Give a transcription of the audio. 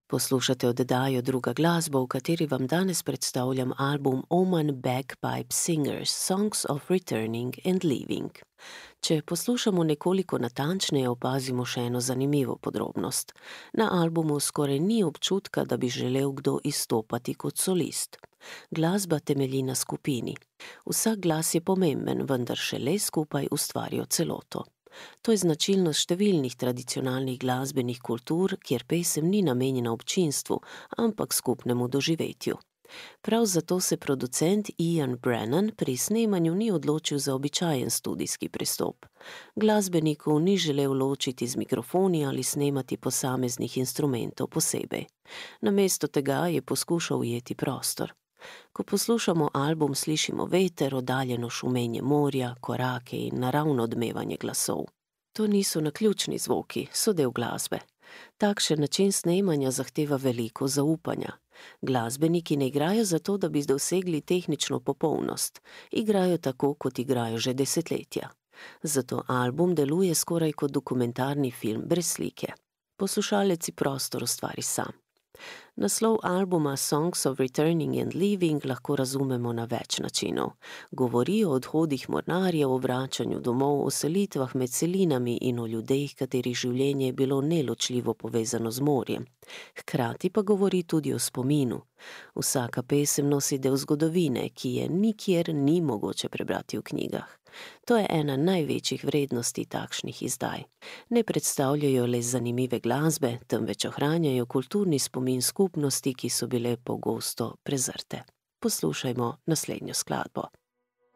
Poslušate oddajo Druga glasba, v kateri vam danes predstavljam album Oman Bagpipe Singers Songs of Returning and Leaving. Če poslušamo nekoliko natančneje, opazimo še eno zanimivo podrobnost. Na albumu skoraj ni občutka, da bi želel kdo izstopati kot solist. Glasba temelji na skupini. Vsak glas je pomemben, vendar šele skupaj ustvarijo celoto. To je značilnost številnih tradicionalnih glasbenih kultur, kjer pesem ni namenjena občinstvu, ampak skupnemu doživetju. Prav zato se producent Ian Brennan pri snemanju ni odločil za običajen studijski pristop. Glasbenikov ni želel ločiti z mikrofoni ali snemati posameznih instrumentov posebej. Namesto tega je poskušal ujeti prostor. Ko poslušamo album, slišimo veter, oddaljeno šumenje morja, korake in naravno odmevanje glasov. To niso naključni zvoki, so del glasbe. Takšen način snemanja zahteva veliko zaupanja. Glasbeniki ne igrajo zato, da bi dosegli tehnično popolnost. Igrajo tako, kot igrajo že desetletja. Zato album deluje skoraj kot dokumentarni film brez slike. Poslušalec si prostor ustvari sam. Naslov albuma Songs of Returning and Leaving lahko razumemo na več načinov. Govori o odhodih mornarjev, o vračanju domov, o selitvah med celinami in o ljudeh, katerih življenje je bilo neločljivo povezano z morjem. Hkrati pa govori tudi o spominu. Vsaka pesem nosi del zgodovine, ki je nikjer ni mogoče prebrati v knjigah. To je ena največjih vrednosti takšnih izdaj. Ne predstavljajo le zanimive glasbe, temveč ohranjajo kulturni spomin skupnosti, ki so bile pogosto prezrte. Poslušajmo naslednjo skladbo.